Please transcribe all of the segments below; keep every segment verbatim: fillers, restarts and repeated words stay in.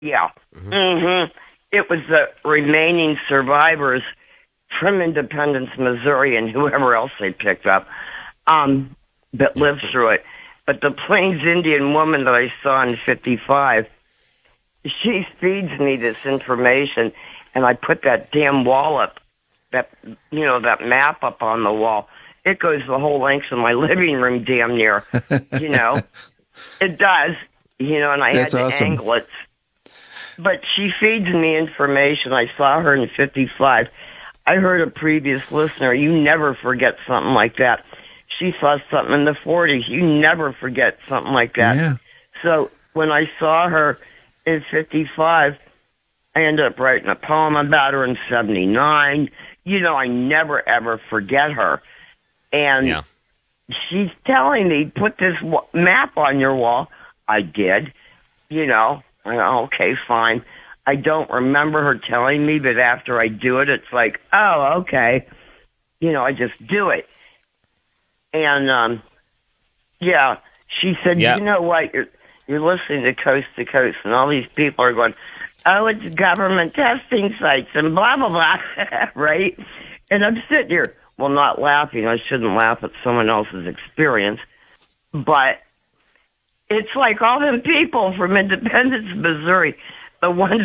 Yeah. Mm-hmm. Mm-hmm. It was the remaining survivors from Independence, Missouri, and whoever else they picked up um, that lived through it. But the Plains Indian woman that I saw in fifty-five, she feeds me this information, and I put that damn wall up, that, you know, that map up on the wall. It goes the whole length of my living room, damn near. You know, it does. You know, and I That's had to awesome. angle it. But she feeds me information. I saw her in fifty-five. I heard a previous listener, you never forget something like that. She saw something in the forties. You never forget something like that. Yeah. So when I saw her in fifty-five, I ended up writing a poem about her in seventy-nine. You know, I never, ever forget her. And yeah. she's telling me, put this w- map on your wall. I did. You know, I go, okay, fine. I don't remember her telling me, but after I do it, it's like, oh, okay. You know, I just do it. And, um, yeah, she said, yeah. you know what, you're, you're listening to Coast to Coast, and all these people are going, oh, it's government testing sites and blah, blah, blah, right? And I'm sitting here, well, not laughing. I shouldn't laugh at someone else's experience. But it's like all them people from Independence, Missouri, the ones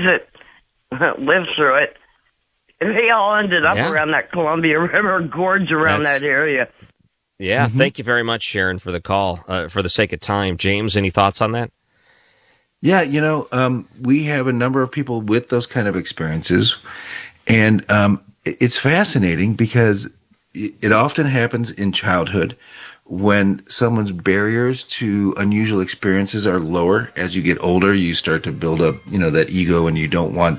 that lived through it, they all ended up yeah. around that Columbia River Gorge around That's, that area. Yeah, Mm-hmm. Thank you very much, Sharon, for the call. Uh, for the sake of time, James, any thoughts on that? Yeah, you know, um, we have a number of people with those kind of experiences, and um, it's fascinating because it, it often happens in childhood when someone's barriers to unusual experiences are lower. As you get older, you start to build up, you know, that ego, and you don't want.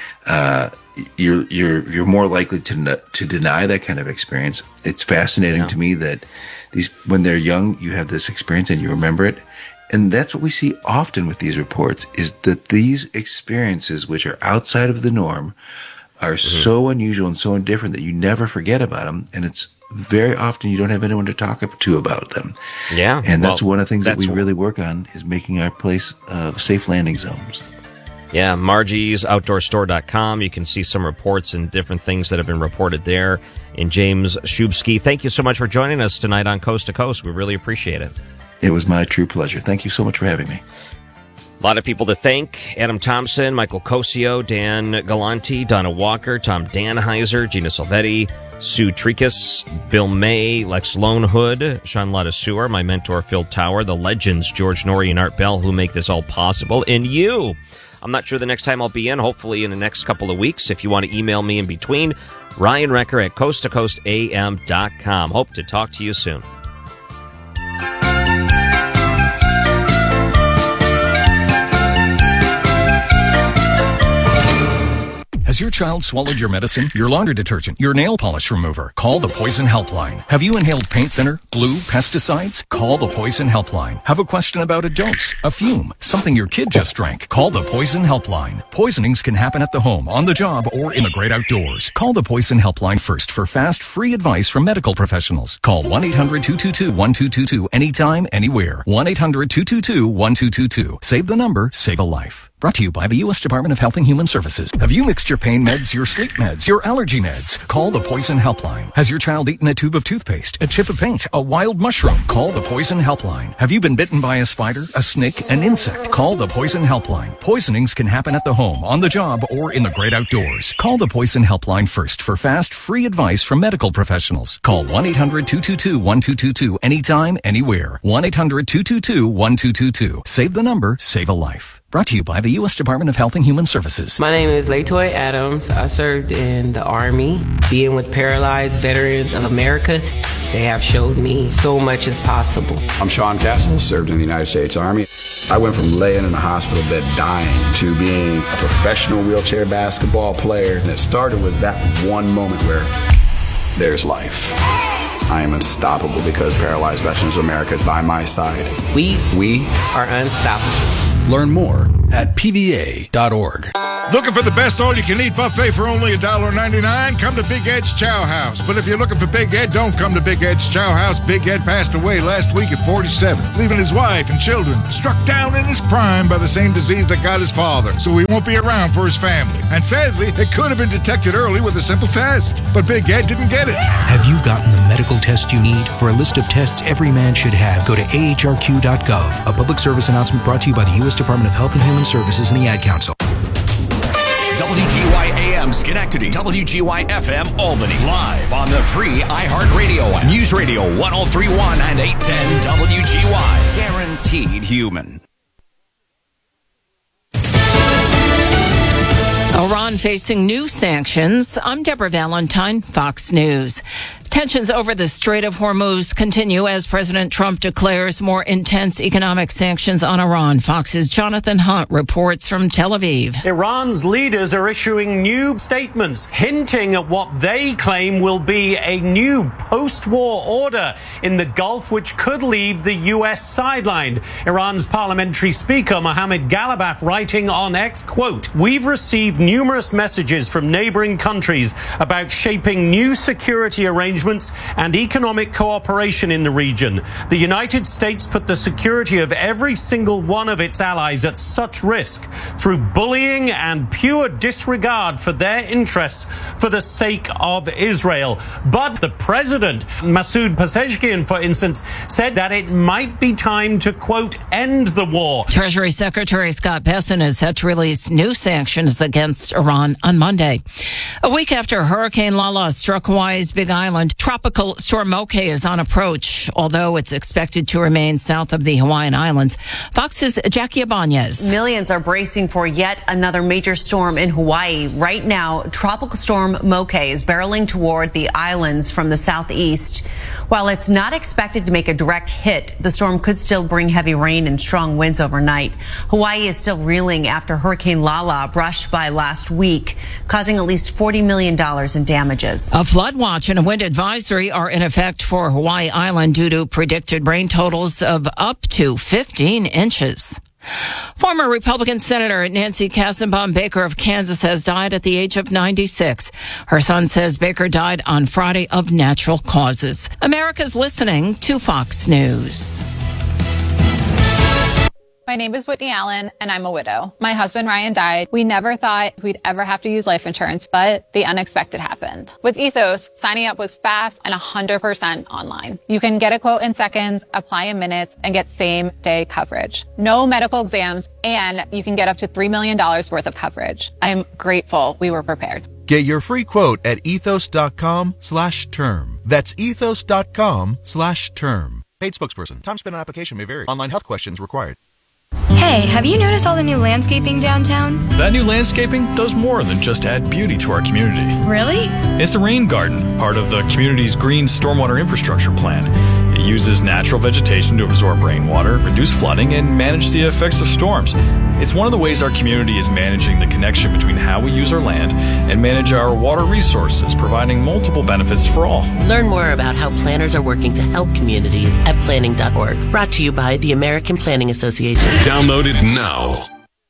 Uh, you're you're you're more likely to to deny that kind of experience. It's fascinating yeah. to me that these when they're young, you have this experience and you remember it. And that's what we see often with these reports, is that these experiences, which are outside of the norm, are mm-hmm. so unusual and so different that you never forget about them. And it's very often you don't have anyone to talk to about them. Yeah. And that's well, one of the things that we what... really work on, is making our place uh, safe landing zones. Yeah, Margie's Outdoor Store dot com. You can see some reports and different things that have been reported there. And James Shubsky, thank you so much for joining us tonight on Coast to Coast. We really appreciate it. It was my true pleasure. Thank you so much for having me. A lot of people to thank. Adam Thompson, Michael Cosio, Dan Galanti, Donna Walker, Tom Danheiser, Gina Salvetti, Sue Tricus, Bill May, Lex Lonehood, Sean Lotta my mentor Phil Tower, the legends George Norrie and Art Bell, who make this all possible, and you. I'm not sure the next time I'll be in, hopefully in the next couple of weeks. If you want to email me in between, Ryan Recker at coast to coast a m dot com. Hope to talk to you soon. Has your child swallowed your medicine, your laundry detergent, your nail polish remover? Call the Poison Helpline. Have you inhaled paint thinner, glue, pesticides? Call the Poison Helpline. Have a question about a dose, a fume, something your kid just drank? Call the Poison Helpline. Poisonings can happen at the home, on the job, or in the great outdoors. Call the Poison Helpline first for fast, free advice from medical professionals. Call one eight hundred two two two one two two two anytime, anywhere. one eight hundred two two two one two two two. Save the number, save a life. Brought to you by the U S Department of Health and Human Services. Have you mixed your pain meds, your sleep meds, your allergy meds? Call the Poison Helpline. Has your child eaten a tube of toothpaste, a chip of paint, a wild mushroom? Call the Poison Helpline. Have you been bitten by a spider, a snake, an insect? Call the Poison Helpline. Poisonings can happen at the home, on the job, or in the great outdoors. Call the Poison Helpline first for fast, free advice from medical professionals. Call one eight hundred two two two one two two two anytime, anywhere. one eight hundred two two two one two two two. Save the number, save a life. Brought to you by the U S Department of Health and Human Services. My name is Latoya Adams. I served in the Army. Being with Paralyzed Veterans of America, they have showed me so much is possible. I'm Sean Castle, served in the United States Army. I went from laying in a hospital bed dying to being a professional wheelchair basketball player. And it started with that one moment where there's life. I am unstoppable because Paralyzed Veterans of America is by my side. We, we are unstoppable. Learn more at p v a dot org. Looking for the best all-you-can-eat buffet for only one dollar ninety-nine? Come to Big Ed's Chow House. But if you're looking for Big Ed, don't come to Big Ed's Chow House. Big Ed passed away last week at forty-seven, leaving his wife and children struck down in his prime by the same disease that got his father, so he won't be around for his family. And sadly, it could have been detected early with a simple test, but Big Ed didn't get it. Have you gotten the medical test you need? For a list of tests every man should have, go to a h r q dot gov. A public service announcement brought to you by the U S Department of Health and Human Services and the Ad Council. W G Y A M Schenectady, W G Y F M Albany, live on the free iHeartRadio app. News Radio one oh three point one and eight ten W G Y. Guaranteed human. Iran facing new sanctions. I'm Deborah Valentine, Fox News. Tensions over the Strait of Hormuz continue as President Trump declares more intense economic sanctions on Iran. Fox's Jonathan Hunt reports from Tel Aviv. Iran's leaders are issuing new statements hinting at what they claim will be a new post-war order in the Gulf, which could leave the U S sidelined. Iran's parliamentary speaker, Mohammad Ghalibaf, writing on X, quote, "We've received numerous messages from neighboring countries about shaping new security arrangements and economic cooperation in the region. The United States put the security of every single one of its allies at such risk through bullying and pure disregard for their interests for the sake of Israel." But the president, Masoud Pezeshkian, for instance, said that it might be time to, quote, end the war. Treasury Secretary Scott Bessent is set to release new sanctions against Iran on Monday. A week after Hurricane Lala struck Hawaii's Big Island, Tropical Storm Moke is on approach, although it's expected to remain south of the Hawaiian Islands. Fox's Jackie Ibanez. Millions are bracing for yet another major storm in Hawaii. Right now, Tropical Storm Moke is barreling toward the islands from the southeast. While it's not expected to make a direct hit, the storm could still bring heavy rain and strong winds overnight. Hawaii is still reeling after Hurricane Lala brushed by last week, causing at least forty million dollars in damages. A flood watch and a wind advisory are in effect for Hawaii Island due to predicted rain totals of up to fifteen inches. Former Republican Senator Nancy Kassenbaum Baker of Kansas has died at the age of ninety-six. Her son says Baker died on Friday of natural causes. America's listening to Fox News. My name is Whitney Allen, and I'm a widow. My husband, Ryan, died. We never thought we'd ever have to use life insurance, but the unexpected happened. With Ethos, signing up was fast and one hundred percent online. You can get a quote in seconds, apply in minutes, and get same-day coverage. No medical exams, and you can get up to three million dollars worth of coverage. I'm grateful we were prepared. Get your free quote at ethos.com slash term. That's ethos.com slash term. Paid spokesperson. Time spent on application may vary. Online health questions required. Hey, have you noticed all the new landscaping downtown? That new landscaping does more than just add beauty to our community. Really? It's a rain garden, part of the community's green stormwater infrastructure plan. It uses natural vegetation to absorb rainwater, reduce flooding, and manage the effects of storms. It's one of the ways our community is managing the connection between how we use our land and manage our water resources, providing multiple benefits for all. Learn more about how planners are working to help communities at planning dot org. Brought to you by the American Planning Association. Download it now.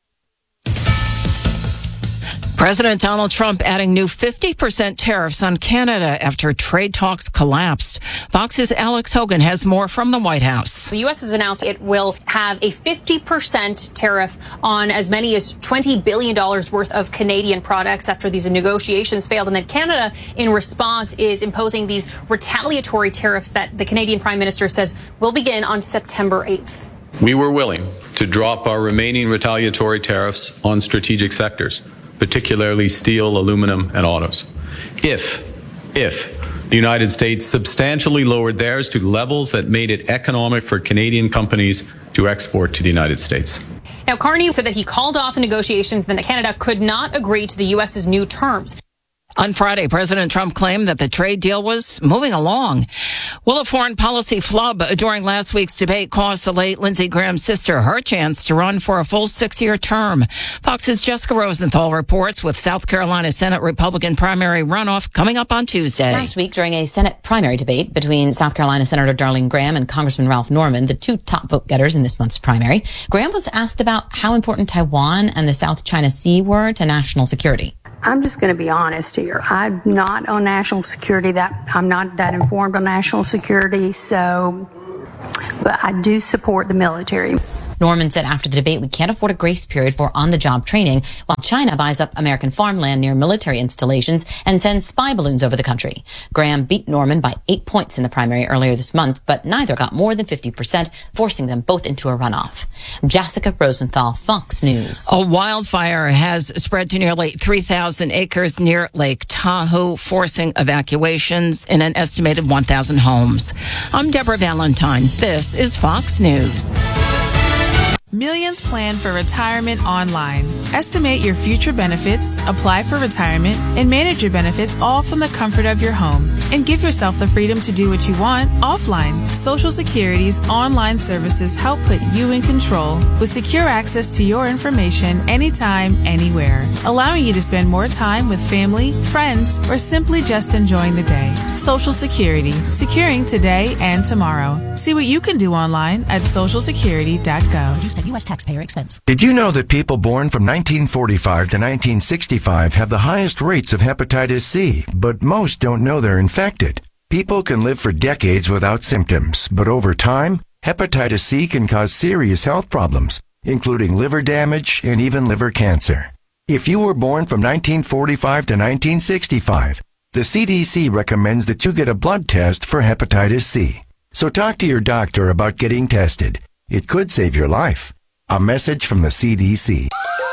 President Donald Trump adding new fifty percent tariffs on Canada after trade talks collapsed. Fox's Alex Hogan has more from the White House. The U S has announced it will have a fifty percent tariff on as many as twenty billion dollars worth of Canadian products after these negotiations failed. And then Canada, in response, is imposing these retaliatory tariffs that the Canadian Prime Minister says will begin on September eighth. We were willing to drop our remaining retaliatory tariffs on strategic sectors, particularly steel, aluminum, and autos, if, if the United States substantially lowered theirs to levels that made it economic for Canadian companies to export to the United States. Now, Carney said that he called off the negotiations and that Canada could not agree to the U S's new terms. On Friday, President Trump claimed that the trade deal was moving along. Will a foreign policy flub during last week's debate cost the late Lindsey Graham's sister her chance to run for a full six-year term? Fox's Jessica Rosenthal reports with South Carolina Senate Republican primary runoff coming up on Tuesday. Last week, during a Senate primary debate between South Carolina Senator Darlene Graham and Congressman Ralph Norman, the two top vote getters in this month's primary, Graham was asked about how important Taiwan and the South China Sea were to national security. I'm just going to be honest here. I'm not on national security. That I'm not that informed on national security, so but I do support the military. Norman said after the debate, we can't afford a grace period for on-the-job training while China buys up American farmland near military installations and sends spy balloons over the country. Graham beat Norman by eight points in the primary earlier this month, but neither got more than fifty percent, forcing them both into a runoff. Jessica Rosenthal, Fox News. A wildfire has spread to nearly three thousand acres near Lake Tahoe, forcing evacuations in an estimated one thousand homes. I'm Deborah Valentine. This is Fox News. Millions plan for retirement online. Estimate your future benefits, apply for retirement, and manage your benefits all from the comfort of your home. And give yourself the freedom to do what you want offline. Social Security's online services help put you in control with secure access to your information anytime, anywhere, allowing you to spend more time with family, friends, or simply just enjoying the day. Social Security, securing today and tomorrow. See what you can do online at social security dot gov. U S taxpayer expense. Did you know that people born from nineteen forty-five to nineteen sixty-five have the highest rates of hepatitis C, but most don't know they're infected? People can live for decades without symptoms, but over time, hepatitis C can cause serious health problems, including liver damage and even liver cancer. If you were born from nineteen forty-five to nineteen sixty-five, the C D C recommends that you get a blood test for hepatitis C. So talk to your doctor about getting tested. It could save your life. A message from the C D C.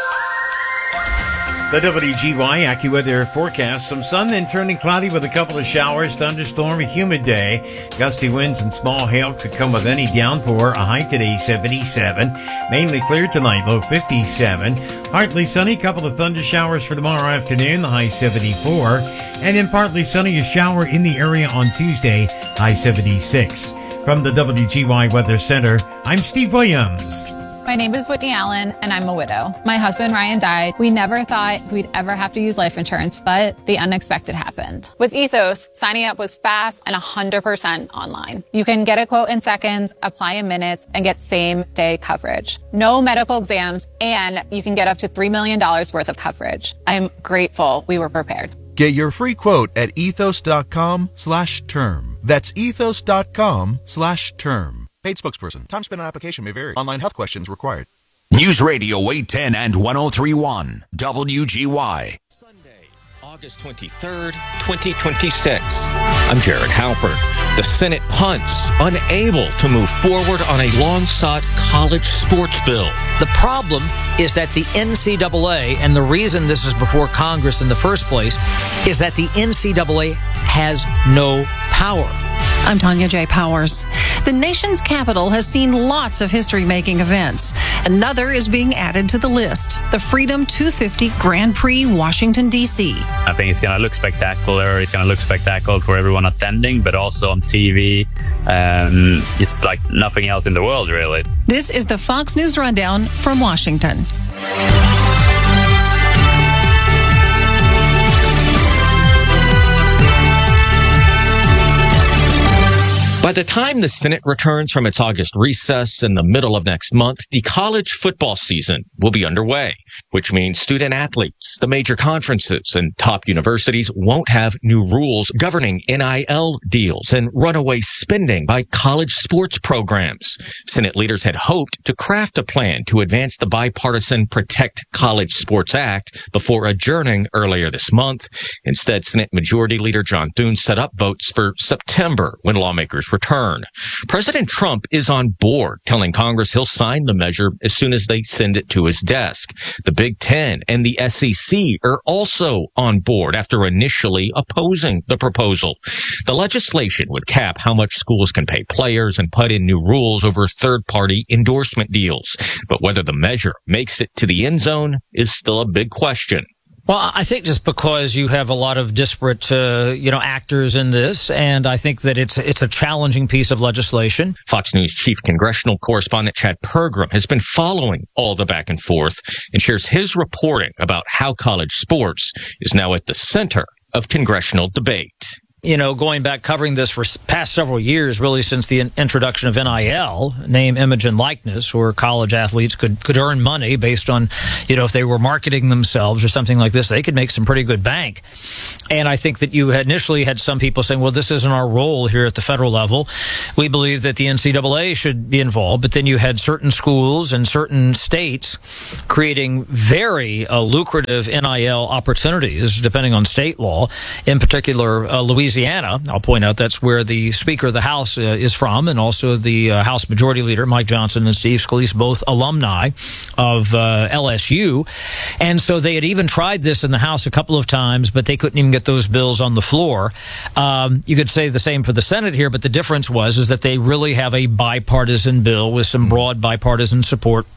The W G Y AccuWeather forecast. Some sun, then turning cloudy with a couple of showers, thunderstorm, a humid day. Gusty winds and small hail could come with any downpour. A high today, seventy-seven. Mainly clear tonight, low fifty-seven. Partly sunny, couple of thunder showers for tomorrow afternoon, the high seventy-four. And then partly sunny, a shower in the area on Tuesday, high seventy-six. From the W G Y Weather Center, I'm Steve Williams. My name is Whitney Allen, and I'm a widow. My husband, Ryan, died. We never thought we'd ever have to use life insurance, but the unexpected happened. With Ethos, signing up was fast and one hundred percent online. You can get a quote in seconds, apply in minutes, and get same-day coverage. No medical exams, and you can get up to three million dollars worth of coverage. I'm grateful we were prepared. Get your free quote at ethos.com slash term. That's ethos.com slash term. Paid spokesperson. Time spent on application may vary. Online health questions required. News Radio eight ten and ten thirty-one W G Y. Sunday, August twenty-third, twenty twenty-six. I'm Jared Halpern. The Senate punts, unable to move forward on a long-sought college sports bill. The problem is that the N C double A, and the reason this is before Congress in the first place, is that the N C double A has no power. I'm Tanya J. Powers. The nation's capital has seen lots of history-making events. Another is being added to the list, the Freedom two fifty Grand Prix Washington, D C I think it's going to look spectacular. It's going to look spectacular for everyone attending, but also on T V. Um, it's like nothing else in the world, really. This is the Fox News Rundown from Washington. By the time the Senate returns from its August recess in the middle of next month, the college football season will be underway, which means student athletes, the major conferences, and top universities won't have new rules governing N I L deals and runaway spending by college sports programs. Senate leaders had hoped to craft a plan to advance the bipartisan Protect College Sports Act before adjourning earlier this month. Instead, Senate Majority Leader John Thune set up votes for September when lawmakers return. President Trump is on board, telling Congress he'll sign the measure as soon as they send it to his desk. The Big Ten and the S E C are also on board after initially opposing the proposal. The legislation would cap how much schools can pay players and put in new rules over third-party endorsement deals. But whether the measure makes it to the end zone is still a big question. Well, I think just because you have a lot of disparate, uh, you know, actors in this, and I think that it's it's a challenging piece of legislation. Fox News chief congressional correspondent Chad Pergram has been following all the back and forth and shares his reporting about how college sports is now at the center of congressional debate. You know, going back, covering this for past several years, really since the in- introduction of N I L, name, image, and likeness, where college athletes could, could earn money based on, you know, if they were marketing themselves or something like this, they could make some pretty good bank. And I think that you had initially had some people saying, well, this isn't our role here at the federal level. We believe that the N C double A should be involved. But then you had certain schools and certain states creating very uh, lucrative N I L opportunities, depending on state law, in particular, uh, Louisiana. Louisiana. I'll point out that's where the Speaker of the House uh, is from, and also the uh, House Majority Leader, Mike Johnson and Steve Scalise, both alumni of uh, L S U. And so they had even tried this in the House a couple of times, but they couldn't even get those bills on the floor. Um, you could say the same for the Senate here, but the difference was is that they really have a bipartisan bill with some broad bipartisan support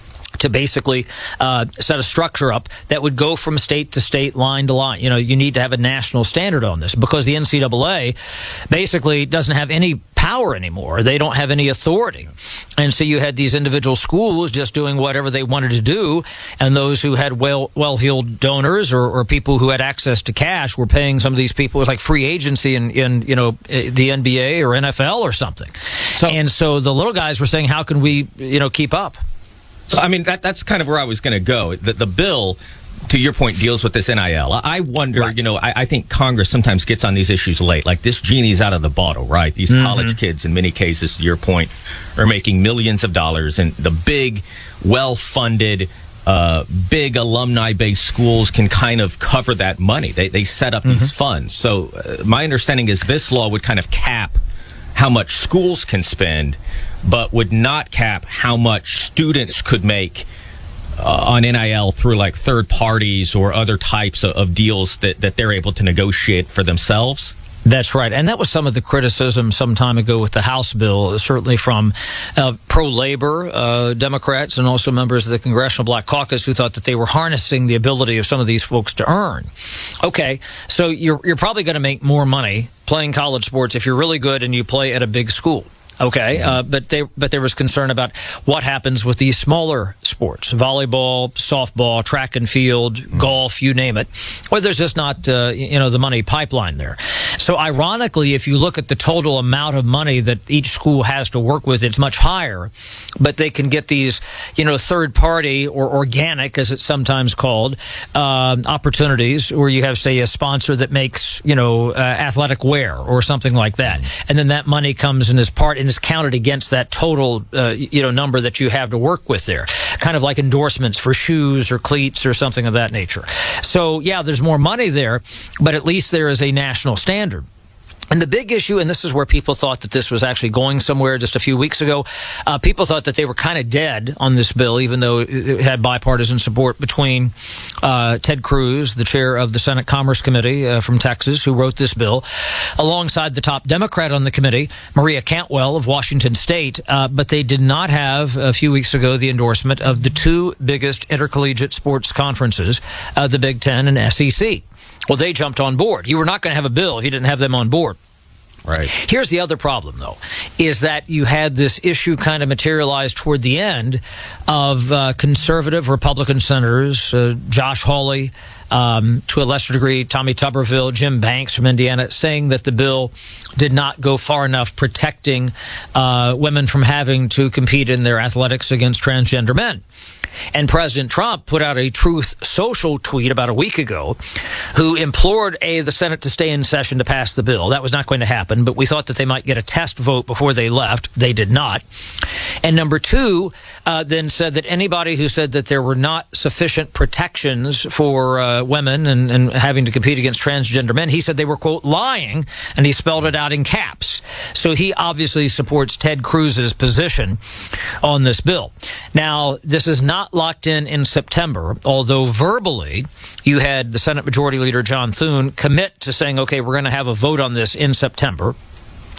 to basically uh, set a structure up that would go from state to state, line to line. You know, you need to have a national standard on this because the N C double A basically doesn't have any power anymore. They don't have any authority. And so you had these individual schools just doing whatever they wanted to do, and those who had well, well-heeled donors or, or people who had access to cash were paying some of these people. It was like free agency in, in you know, the N B A or N F L or something. So, and so the little guys were saying, how can we, you know, keep up? So, I mean, that that's kind of where I was going to go. The, the bill, to your point, deals with this N I L. I wonder, right. you know, I, I think Congress sometimes gets on these issues late. Like, this genie's out of the bottle, right? These mm-hmm. college kids, in many cases, to your point, are making millions of dollars. And the big, well-funded, uh, big alumni-based schools can kind of cover that money. They, they set up mm-hmm. these funds. So uh, my understanding is this law would kind of cap how much schools can spend, but would not cap how much students could make uh, on N I L through like third parties or other types of, of deals that, that they're able to negotiate for themselves. That's right. And that was some of the criticism some time ago with the House bill, certainly from uh, pro-labor uh, Democrats and also members of the Congressional Black Caucus who thought that they were harnessing the ability of some of these folks to earn. Okay, so you're, you're probably going to make more money playing college sports if you're really good and you play at a big school. Okay, uh, but they but there was concern about what happens with these smaller sports, volleyball, softball, track and field, mm-hmm. golf, you name it, where there's just not, uh, you know, the money pipeline there. So ironically, if you look at the total amount of money that each school has to work with, it's much higher, but they can get these, you know, third party or organic, as it's sometimes called, uh, opportunities where you have, say, a sponsor that makes, you know, uh, athletic wear or something like that. And then that money comes in as part and is counted against that total, uh, you know, number that you have to work with there. Kind of like endorsements for shoes or cleats or something of that nature. So, yeah, there's more money there, but at least there is a national standard. And the big issue, and this is where people thought that this was actually going somewhere just a few weeks ago, uh, people thought that they were kind of dead on this bill, even though it had bipartisan support between uh, Ted Cruz, the chair of the Senate Commerce Committee uh, from Texas, who wrote this bill, alongside the top Democrat on the committee, Maria Cantwell of Washington State. Uh, but they did not have, a few weeks ago, the endorsement of the two biggest intercollegiate sports conferences, uh, the Big Ten and S E C. Well, they jumped on board. You were not going to have a bill if you didn't have them on board. Right. Here's the other problem, though, is that you had this issue kind of materialize toward the end of uh, conservative Republican senators, uh, Josh Hawley, um, to a lesser degree, Tommy Tuberville, Jim Banks from Indiana, saying that the bill did not go far enough protecting uh, women from having to compete in their athletics against transgender men. And President Trump put out a Truth Social tweet about a week ago who implored, A, the Senate to stay in session to pass the bill. That was not going to happen, but we thought that they might get a test vote before they left. They did not. And number two, uh, then said that anybody who said that there were not sufficient protections for uh, women and, and having to compete against transgender men, he said they were, quote, lying, and he spelled it out in caps. So he obviously supports Ted Cruz's position on this bill. Now, this is not locked in in September, although verbally you had the Senate Majority Leader John Thune commit to saying, okay, we're going to have a vote on this in September.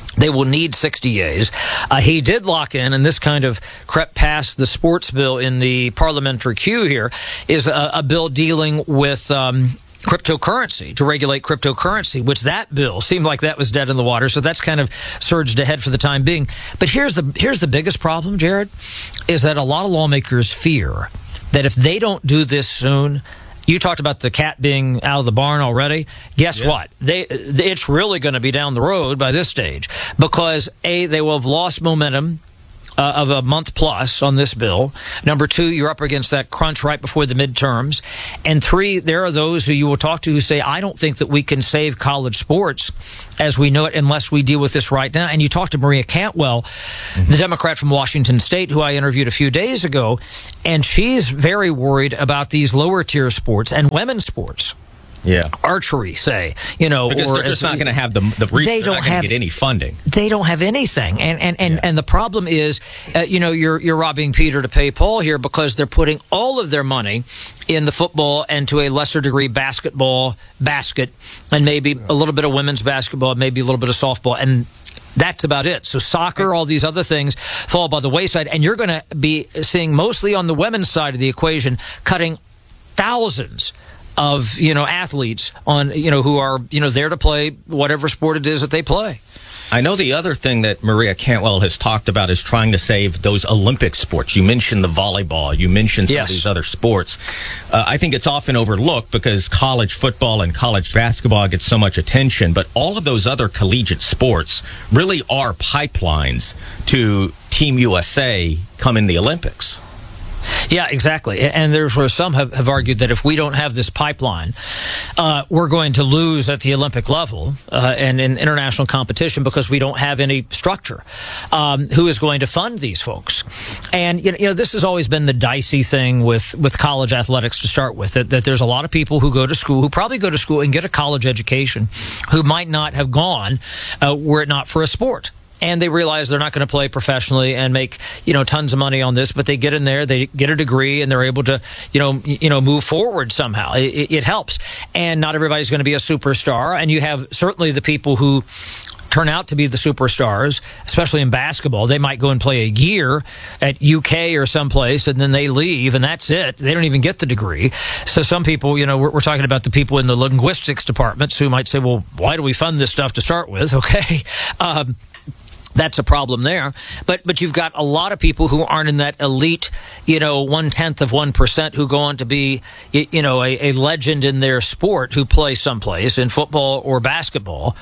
They will need sixty days. Uh, he did lock in, and this kind of crept past the sports bill in the parliamentary queue here, is a, a bill dealing with um, cryptocurrency, to regulate cryptocurrency, which that bill seemed like that was dead in the water. So that's kind of surged ahead for the time being. But here's the here's the biggest problem, Jared, is that a lot of lawmakers fear that if they don't do this soon, you talked about the cat being out of the barn already. Guess yeah. what? They it's really going to be down the road by this stage because, A, they will have lost momentum uh, of a month plus on this bill. Number two, you're up against that crunch right before the midterms. And three, there are those who you will talk to who say, I don't think that we can save college sports as we know it unless we deal with this right now. And you talked to Maria Cantwell, mm-hmm. the Democrat from Washington State, who I interviewed a few days ago, and she's very worried about these lower tier sports and women's sports. Yeah, archery, say, you know, because or they're just not going to have the the reach. They don't not have get any funding. They don't have anything, and and and, yeah. and the problem is, uh, you know, you're you're robbing Peter to pay Paul here because they're putting all of their money in the football and to a lesser degree basketball basket, and maybe a little bit of women's basketball, maybe a little bit of softball, and that's about it. So soccer, all these other things fall by the wayside, and you're going to be seeing mostly on the women's side of the equation cutting thousands of, you know, athletes on, you know, who are, you know, there to play whatever sport it is that they play. I know the other thing that Maria Cantwell has talked about is trying to save those Olympic sports. You mentioned the volleyball. You mentioned some yes. of these other sports. Uh, I think it's often overlooked because college football and college basketball get so much attention, but all of those other collegiate sports really are pipelines to Team U S A come in the Olympics. Yeah, exactly. And there's where some have, have argued that if we don't have this pipeline, uh, we're going to lose at the Olympic level uh, and in international competition because we don't have any structure. Um, who is going to fund these folks? And, you know, you know, this has always been the dicey thing with, with college athletics to start with, that, that there's a lot of people who go to school, who probably go to school and get a college education, who might not have gone uh, were it not for a sport. And they realize they're not going to play professionally and make, you know, tons of money on this, but they get in there, they get a degree, and they're able to, you know, you know, move forward somehow. It, it helps. And not everybody's going to be a superstar. And you have certainly the people who turn out to be the superstars, especially in basketball. They might go and play a year at U K or someplace, and then they leave, and that's it. They don't even get the degree. So some people, you know, we're, we're talking about the people in the linguistics departments who might say, well, why do we fund this stuff to start with? Okay. Um, That's a problem there. But but you've got a lot of people who aren't in that elite, you know, one-tenth of one percent who go on to be, you know, a, a legend in their sport who play someplace in football or basketball.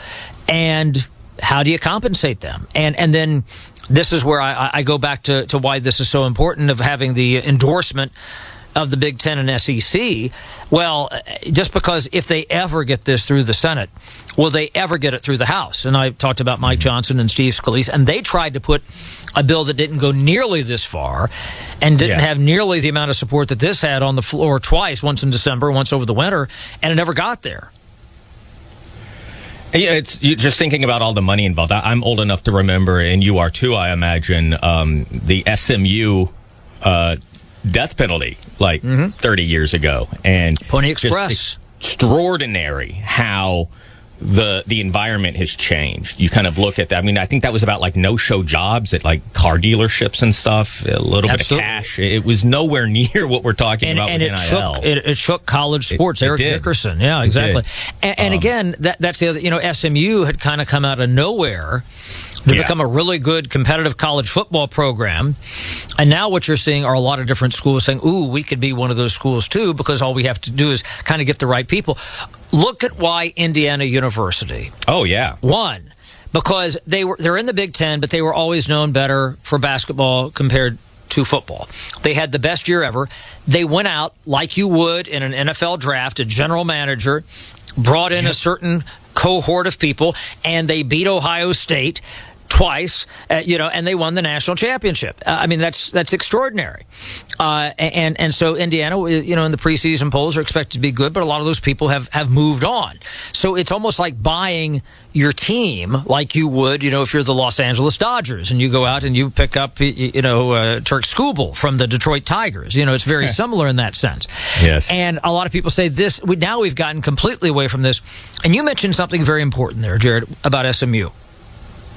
And how do you compensate them? And and then this is where I, I go back to, to why this is so important of having the endorsement of the Big Ten and S E C. Well, just because if they ever get this through the Senate, will they ever get it through the House? And I talked about Mike Johnson and Steve Scalise, and they tried to put a bill that didn't go nearly this far and didn't yeah. have nearly the amount of support that this had on the floor twice, once in December, once over the winter, and it never got there. Yeah, it's you're just thinking about all the money involved. I'm old enough to remember, and you are too, I imagine, um, the S M U uh death penalty like mm-hmm. thirty years ago, and Pony Express. Just extraordinary how the the environment has changed. You kind of look at that. I mean, I think that was about like no-show jobs at like car dealerships and stuff. A little Absolutely. bit of cash. It was nowhere near what we're talking and, about and with it N I L. Shook, it, it shook college sports. It, it Eric did. Dickerson, yeah, exactly. And, and um, again, that that's the other. You know, S M U had kind of come out of nowhere to yeah. become a really good competitive college football program. And now what you're seeing are a lot of different schools saying, ooh, we could be one of those schools too, because all we have to do is kind of get the right people. Look at why Indiana University. Oh, yeah. Won. Because they were, they're in the Big Ten, but they were always known better for basketball compared to football. They had the best year ever. They went out like you would in an N F L draft, a general manager, brought in a certain cohort of people, and they beat Ohio State twice, uh, you know, and they won the national championship. Uh, I mean, that's that's extraordinary. Uh, and and so Indiana, you know, in the preseason polls are expected to be good, but a lot of those people have, have moved on. So it's almost like buying your team like you would, you know, if you're the Los Angeles Dodgers and you go out and you pick up, you know, uh, Turk Skubal from the Detroit Tigers. You know, it's very similar in that sense. Yes. And a lot of people say this, we, now we've gotten completely away from this. And you mentioned something very important there, Jared, about S M U.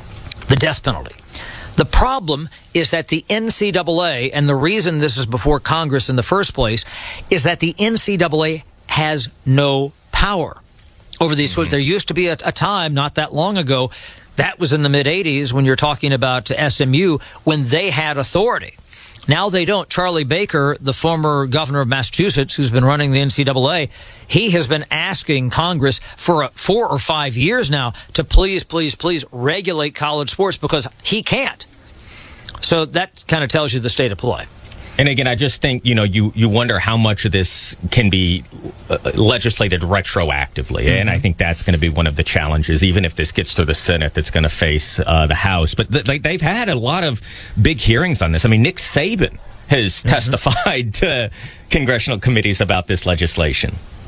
the death penalty. The problem is that the N C double A, and the reason this is before Congress in the first place, is that the N C double A has no power over these. Mm-hmm. There used to be a, a time not that long ago, that was in the mid-eighties when you're talking about S M U, when they had authority. Now they don't. Charlie Baker, the former governor of Massachusetts, who's been running the N C double A, he has been asking Congress for a, four or five years now to please, please, please regulate college sports because he can't. So that kind of tells you the state of play. And again, I just think, you know, you, you wonder how much of this can be uh, legislated retroactively. Mm-hmm. And I think that's going to be one of the challenges, even if this gets to the Senate, that's going to face uh, the House. But th- they've had a lot of big hearings on this. I mean, Nick Saban has mm-hmm. testified to congressional committees about this legislation.